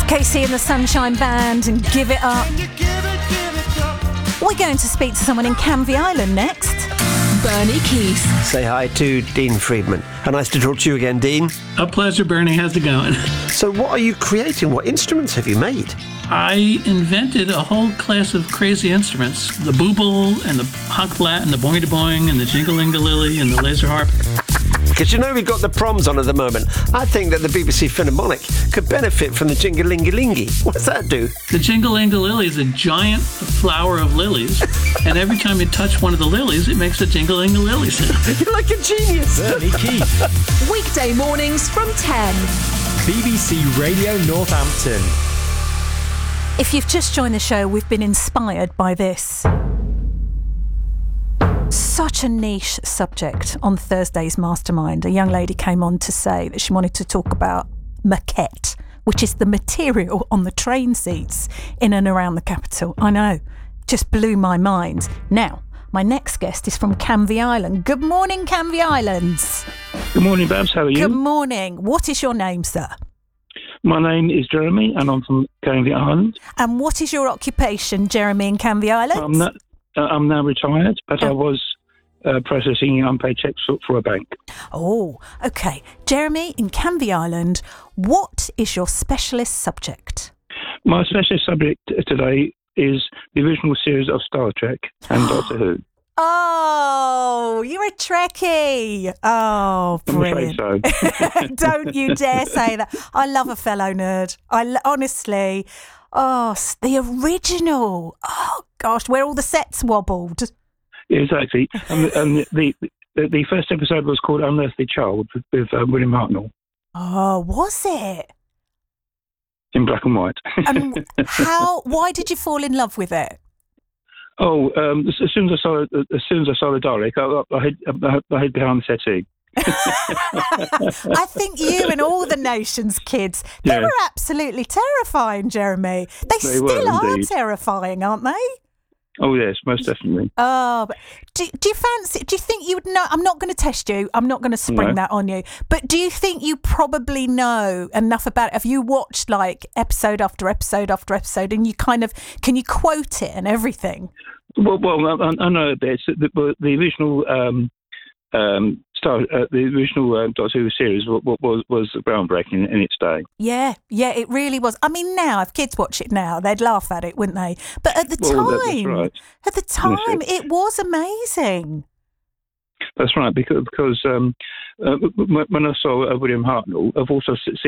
Casey and the Sunshine Band and Give It Up. We're going to speak to someone in Canvey Island next. Bernie Keith. Say hi to Dean Friedman. How nice to talk to you again, Dean. A pleasure, Bernie. How's it going? So what are you creating? What instruments have you made? I invented a whole class of crazy instruments. The booble and the hockflat and the boing-a-boing and the jingle-ling-a-lily and the laser harp. Because you know we've got the proms on at the moment. I think that the BBC Philharmonic could benefit from the jingle-ling-a-lingy. What does that do? The jingle-ling-a-lily is a giant flower of lilies, and every time you touch one of the lilies, it makes a jingle-ling-a-lily sound. You're like a genius. Bernie Keith. Weekday mornings from 10. BBC Radio Northampton. If you've just joined the show, we've been inspired by this. Such a niche subject on Thursday's Mastermind. A young lady came on to say that she wanted to talk about moquette, which is the material on the train seats in and around the capital. I know, just blew my mind. Now, my next guest is from Canvey Island. Good morning, Canvey Islands. Good morning, Babs. How are you? Good morning. What is your name, sir? My name is Jeremy, and I'm from Canvey Island. And what is your occupation, Jeremy, in Canvey Island? I'm now retired, but I was processing unpaid checks for a bank. Oh, OK. Jeremy, in Canvey Island, what is your specialist subject? My specialist subject today is the original series of Star Trek and Doctor Who. Oh, you're a Trekkie. Oh, brilliant. I'm afraid so. Don't you dare say that. I love a fellow nerd. Honestly. Oh, the original. Oh, gosh, where all the sets wobbled. Yeah, exactly. And the first episode was called Unearthly Child with William Hartnell. Oh, was it? In black and white. Why did you fall in love with it? Oh, as soon as I saw the Dalek, I hid behind the settee. I think you and all the nation's kids, they were absolutely terrifying, Jeremy. They still are indeed. Terrifying, aren't they? Oh, yes, most definitely. Oh, but do you think you would know? I'm not going to test you. I'm not going to spring that on you. But do you think you probably know enough about it? Have you watched like episode after episode after episode and you can you quote it and everything? Well, I know a bit. The original the original Doctor Who series was groundbreaking in its day. Yeah, it really was. I mean, now if kids watch it now, they'd laugh at it, wouldn't they? But at the time, right. It was amazing. That's right, because when I saw William Hartnell, I've also seen